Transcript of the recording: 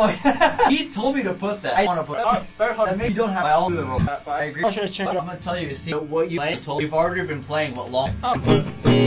He told me to put that. I want to put that. Maybe you don't have. I'll do the role. I agree. I'm gonna tell you. See what you told. You've already been playing what long?